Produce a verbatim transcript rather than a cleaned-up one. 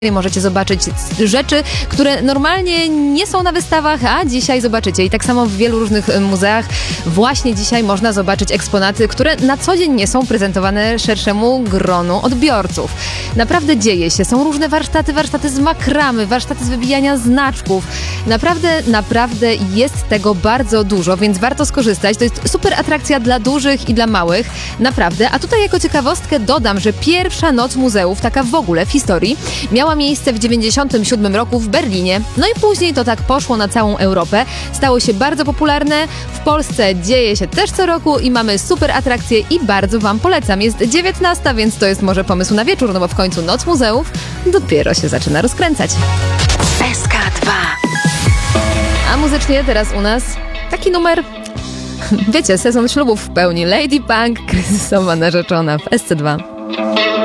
Możecie zobaczyć rzeczy, które normalnie nie są na wystawach, a dzisiaj zobaczycie. I tak samo w wielu różnych muzeach właśnie dzisiaj można zobaczyć eksponaty, które na co dzień nie są prezentowane szerszemu gronu odbiorców. Naprawdę dzieje się. Są różne warsztaty, warsztaty z makramy, warsztaty z wybijania znaczków. Naprawdę, naprawdę jest tego bardzo dużo, więc warto skorzystać. To jest super atrakcja dla dużych i dla małych. Naprawdę. A tutaj jako ciekawostkę dodam, że pierwsza noc muzeów, taka w ogóle w historii, miała miejsce w dziewięćdziesiątym siódmym roku w Berlinie. No i później to tak poszło na całą Europę. Stało się bardzo popularne. W Polsce dzieje się też co roku i mamy super atrakcje i bardzo Wam polecam. Jest dziewiętnasta, więc to jest może pomysł na wieczór, no bo w końcu Noc Muzeów dopiero się zaczyna rozkręcać. S K dwa. A muzycznie teraz u nas taki numer, wiecie, sezon ślubów w pełni. Lady Punk, kryzysowa narzeczona w S C dwa.